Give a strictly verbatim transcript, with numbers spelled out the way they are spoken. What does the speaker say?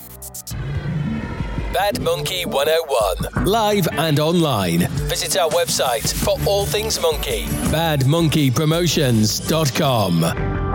Bad Monkey one oh one, live and online. Visit our website for all things monkey, bad monkey promotions dot com.